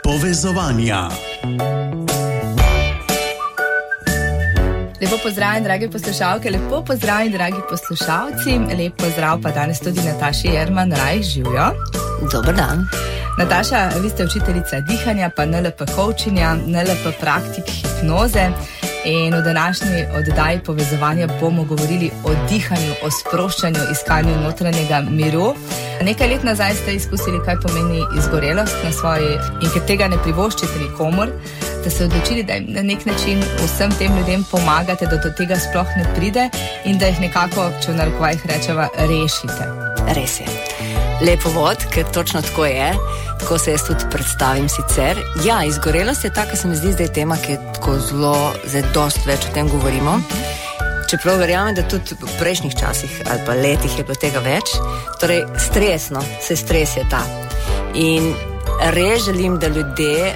povezovanja. Lepo pozdravljeni, dragi poslušalke, lepo pozdravljeni, dragi poslušalci. Lep pozdrav pa danes tudi Nataši Jerman Rajh, živjo. Dober dan. Nataša, vi ste učiteljica dihanja, pa NLP coachinja, NLP praktik hipnoze. In v današnji oddaji povezovanja bomo govorili o dihanju, o sproščanju, iskanju notranjega miru. Nekaj let nazaj ste izkusili, kaj pomeni izgorelost na svoji in ker tega ne privoščite nikomor, ste se odločili, da na nek način vsem tem ljudem pomagate, da do tega sploh ne pride in da jih nekako, če v narekovajih rečeva, rešite. Res je. Lepo vod, ker točno tako je. Tako se jaz tudi predstavim sicer. Ja, izgorelost je taka, se mi zdi zdaj tema, ki je tako zelo, zdaj dost več o tem govorimo. Čeprav verjamem, da tudi v prejšnjih časih ali pa letih je bilo tega več. Torej, stresno, stres je ta. In res želim, da ljudje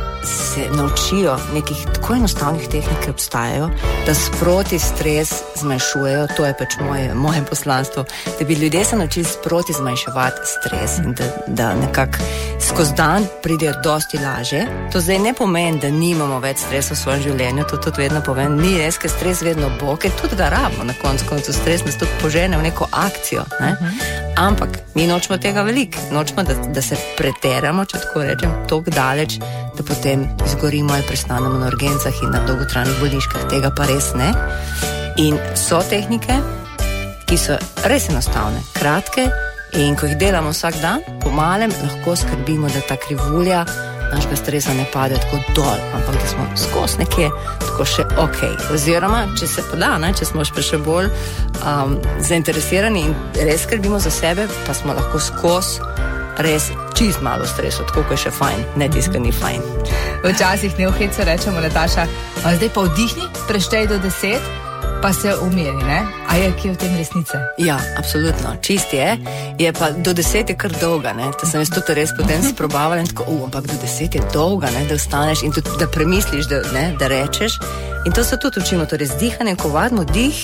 se naučijo nekih tako enostavnih tehnik, ki obstajajo, da sproti stres zmanjšujejo. To je pač moje poslanstvo, da bi ljudje se naučili sproti zmanjševati stres in da nekako skozi dan pridejo dosti lažje. To zdaj ne pomeni, da nimamo več stresa v svojem življenju, to tudi vedno povem. Ni res, ker stres vedno bo, ker tudi ga rabimo na koncu stres nas tudi požene v neko akcijo, ne? Ampak mi nočemo tega veliko, nočemo, da se preteramo, če tako rečem, toliko daleč, da potem izgorimo ali prestanemo na urgencah in na dolgotrajnih bolniških, tega pa res ne. In so tehnike, ki so res enostavne, kratke in ko jih delamo vsak dan, po malem lahko skrbimo, da ta krivulja našega stresa ne pade tako dol, ampak da smo skozi nekje tako še okej. Oziroma, če se poda, če smo še bolj zainteresirani in res skrbimo za sebe, pa smo lahko skozi res čist malo stresu, tako ko je še fajn, ne tiska ni fajn. Včasih neuheco rečemo, Nataša, zdaj pa vdihni, preštej do 10, pa se umiri, ne? A je kje v tem resnice? Ja, absolutno, čist je pa do 10 je kar dolga, ne? To sem jaz tudi res potem si probavala in tako, ampak do 10 je dolga, ne? Da ostaneš in tudi da premisliš, da rečeš. In to se tudi učimo, torej z dihanjem, ko vadimo dih,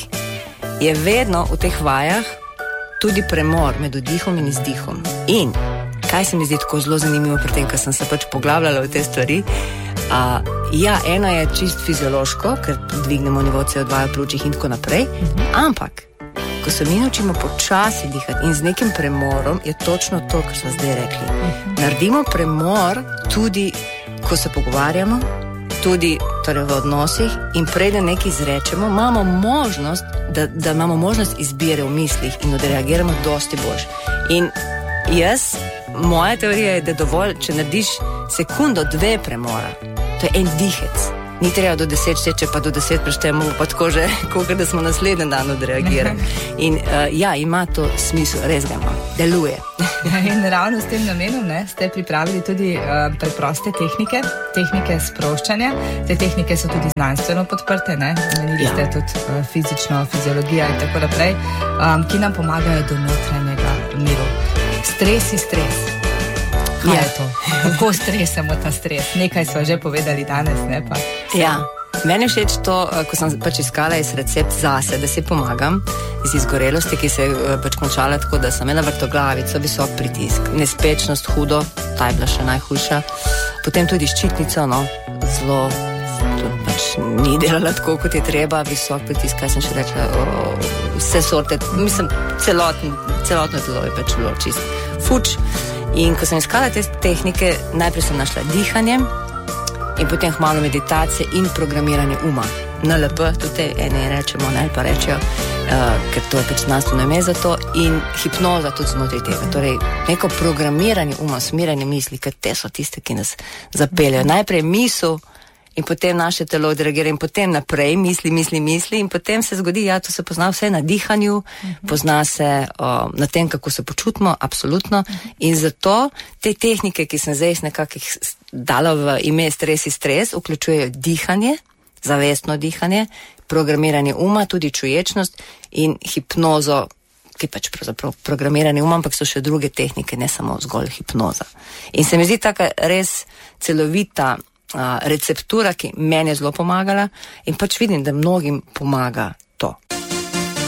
je vedno v teh vajah tudi premor med vdihom in izdihom. In kaj se mi zdi tako zelo zanimivo pri tem, ker sem se pač poglabljala v te stvari, ja, eno je čist fiziološko, ker dvignemo nivo CO2 v pljučih in tako naprej, ampak ko se mi naučimo počasi dihati in z nekim premorom, je točno to, kar smo zdaj rekli. Naredimo premor tudi, ko se pogovarjamo, tudi torej v odnosih in preden nekaj izrečemo, imamo možnost, da imamo možnost izbire v mislih in odreagiramo dosti boljš. In moja teorija je, da dovolj, če narediš sekundo, 2 premora, to je en dihec. Ni treba do 10 šteče, pa do 10 preštejemo, pa tako že, koliko da smo naslednji dan odreagirali. In ja, ima to smisel, res ga ima, deluje. In ravno s tem namenom ste pripravili tudi preproste tehnike sproščanja. Te tehnike so tudi znanstveno podprte, omenili ste tudi fizično, fiziologija in tako naprej, ki nam pomagajo do notranjega miru. Stres. Kaj je to? Kako stresamo ta stres? Nekaj smo že povedali danes, ne pa? Ja, meni všeč to, ko sem pač iskala recept zase, da si pomagam iz izgorelosti, ki se je pač končala tako, da sem imela vrtoglavico, visok pritisk, nespečnost, hudo, ta je bila še najhujša. Potem tudi ščitnico, zelo pač ni delala tako, kot je treba, visok pritisk, kaj sem še rekla, vse sorte, mislim, celotno telo je pač bilo čist fuč. In ko sem iskala te tehnike, najprej sem našla dihanje in potem malo meditacije in programiranje uma. NLP, tudi ene rečemo, pa rečejo, ker to je pač znanstveno ime za to, in hipnoza tudi znotraj tega. Torej, neko programiranje uma, smiranje misli, ker te so tiste, ki nas zapeljajo. Najprej misel in potem naše telo odreagira in potem naprej misli in potem se zgodi, to se pozna vse na dihanju, pozna se na tem, kako se počutimo, absolutno. In zato te tehnike, ki sem zdaj nekako dala v ime stres, vključujejo dihanje, zavestno dihanje, programiranje uma, tudi čuječnost in hipnozo, ki pač pravzaprav programiranje uma, ampak so še druge tehnike, ne samo zgolj hipnoza. In se mi zdi taka res celovita receptura, ki meni je zelo pomagala in pač vidim, da mnogim pomaga